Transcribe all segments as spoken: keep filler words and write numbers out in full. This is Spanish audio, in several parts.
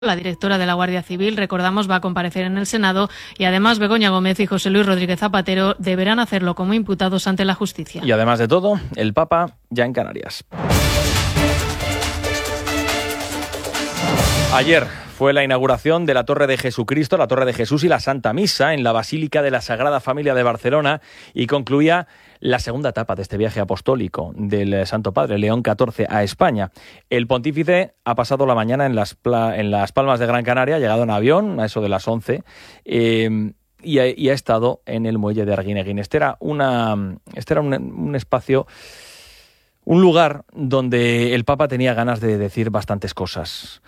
La directora de la Guardia Civil, recordamos, va a comparecer en el Senado y además Begoña Gómez y José Luis Rodríguez Zapatero deberán hacerlo como imputados ante la justicia. Y además de todo, el Papa ya en Canarias. Ayer fue la inauguración de la Torre de Jesucristo, la Torre de Jesús y la Santa Misa en la Basílica de la Sagrada Familia de Barcelona y concluía la segunda etapa de este viaje apostólico del Santo Padre León catorce a España. El pontífice ha pasado la mañana en las, pla- en las Palmas de Gran Canaria, ha llegado en avión a eso de las once eh, y, ha, y ha estado en el muelle de Arguineguín. Este era, una, este era un, un espacio... Un lugar donde el Papa tenía ganas de decir bastantes cosas.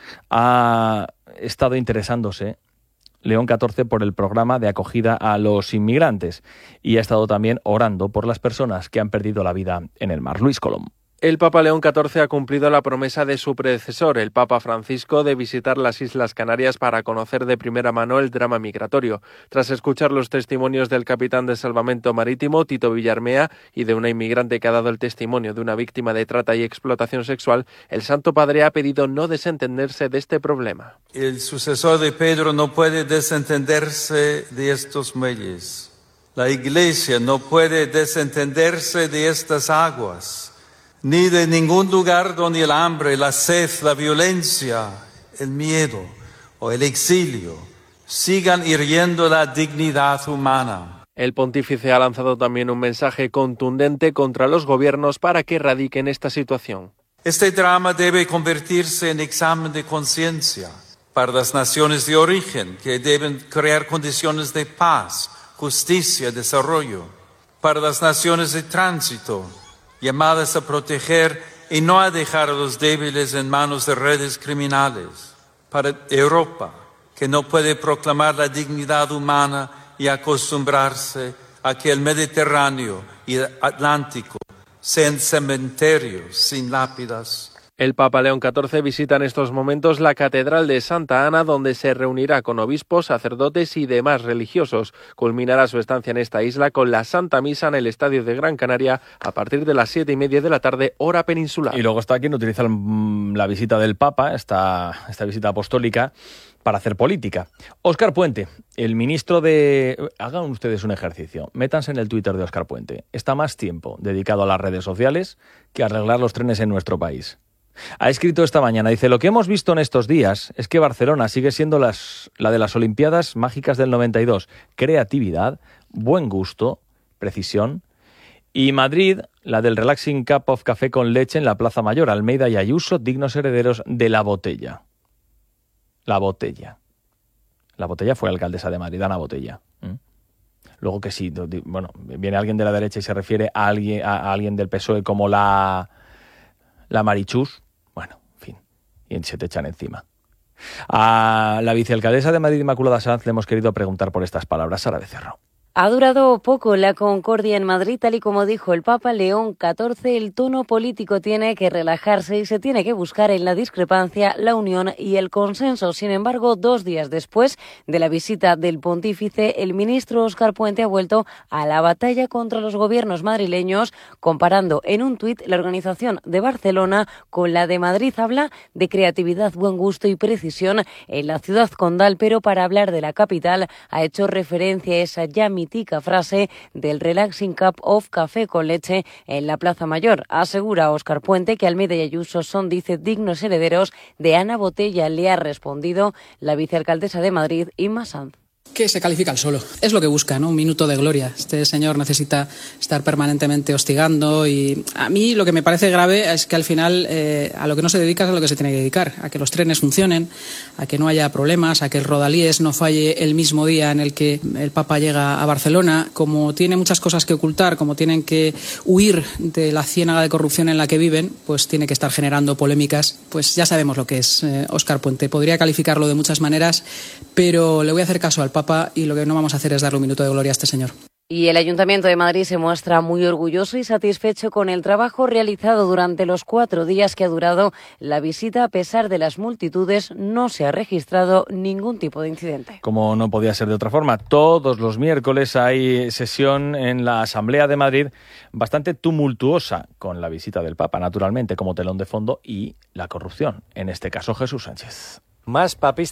Ha estado interesándose León catorce por el programa de acogida a los inmigrantes y ha estado también orando por las personas que han perdido la vida en el mar. Luis Colom. El Papa León catorce ha cumplido la promesa de su predecesor, el Papa Francisco, de visitar las Islas Canarias para conocer de primera mano el drama migratorio. Tras escuchar los testimonios del capitán de salvamento marítimo, Tito Villarmea, y de una inmigrante que ha dado el testimonio de una víctima de trata y explotación sexual, el Santo Padre ha pedido no desentenderse de este problema. El sucesor de Pedro no puede desentenderse de estos muelles. La Iglesia no puede desentenderse de estas aguas, ni de ningún lugar donde el hambre, la sed, la violencia, el miedo o el exilio sigan hiriendo la dignidad humana. El pontífice ha lanzado también un mensaje contundente contra los gobiernos para que erradiquen esta situación. Este drama debe convertirse en examen de conciencia para las naciones de origen, que deben crear condiciones de paz, justicia, desarrollo. Para las naciones de tránsito, llamadas a proteger y no a dejar a los débiles en manos de redes criminales. Para Europa, que no puede proclamar la dignidad humana y acostumbrarse a que el Mediterráneo y el Atlántico sean cementerios sin lápidas. El Papa León catorce visita en estos momentos la Catedral de Santa Ana, donde se reunirá con obispos, sacerdotes y demás religiosos. Culminará su estancia en esta isla con la Santa Misa en el Estadio de Gran Canaria a partir de las siete y media de la tarde, hora peninsular. Y luego está quien utiliza la visita del Papa, esta, esta visita apostólica, para hacer política. Óscar Puente, el ministro de... Hagan ustedes un ejercicio, métanse en el Twitter de Óscar Puente. Está más tiempo dedicado a las redes sociales que a arreglar los trenes en nuestro país. Ha escrito esta mañana, dice, lo que hemos visto en estos días es que Barcelona sigue siendo las, la de las Olimpiadas Mágicas del noventa y dos. Creatividad, buen gusto, precisión. Y Madrid, la del Relaxing Cup of Café con leche en la Plaza Mayor. Almeida y Ayuso, dignos herederos de la botella. La botella. La botella fue alcaldesa de Madrid, Ana Botella. ¿Mm? Luego que sí, bueno, viene alguien de la derecha y se refiere a alguien, a, a alguien del P S O E como la... La Marichus, bueno, en fin, y se te echan encima. A la vicealcaldesa de Madrid, Inmaculada Sanz, le hemos querido preguntar por estas palabras. Sara Becerro. Ha durado poco la concordia en Madrid, tal y como dijo el Papa León catorce. El tono político tiene que relajarse y se tiene que buscar en la discrepancia la unión y el consenso. Sin embargo, dos días después de la visita del pontífice, el ministro Óscar Puente ha vuelto a la batalla contra los gobiernos madrileños, comparando en un tuit la organización de Barcelona con la de Madrid. Habla de creatividad, buen gusto y precisión en la ciudad condal, pero para hablar de la capital ha hecho referencia a esa ya mítica frase del Relaxing Cup of Café con leche en la Plaza Mayor. Asegura Óscar Puente que Almeida y Ayuso son, dice, dignos herederos de Ana Botella. Le ha respondido la vicealcaldesa de Madrid, Inma Sanz. Que se califica al solo. Es lo que busca, ¿no? Un minuto de gloria. Este señor necesita estar permanentemente hostigando y a mí lo que me parece grave es que al final eh, a lo que no se dedica es a lo que se tiene que dedicar, a que los trenes funcionen, a que no haya problemas, a que el Rodalies no falle el mismo día en el que el Papa llega a Barcelona. Como tiene muchas cosas que ocultar, como tienen que huir de la ciénaga de corrupción en la que viven, pues tiene que estar generando polémicas. Pues ya sabemos lo que es eh, Óscar Puente. Podría calificarlo de muchas maneras, pero le voy a hacer caso al Papa y lo que no vamos a hacer es darle un minuto de gloria a este señor. Y el Ayuntamiento de Madrid se muestra muy orgulloso y satisfecho con el trabajo realizado durante los cuatro días que ha durado la visita. A pesar de las multitudes, no se ha registrado ningún tipo de incidente. Como no podía ser de otra forma, todos los miércoles hay sesión en la Asamblea de Madrid bastante tumultuosa, con la visita del Papa, naturalmente, como telón de fondo, y la corrupción, en este caso Jesús Sánchez. más papistas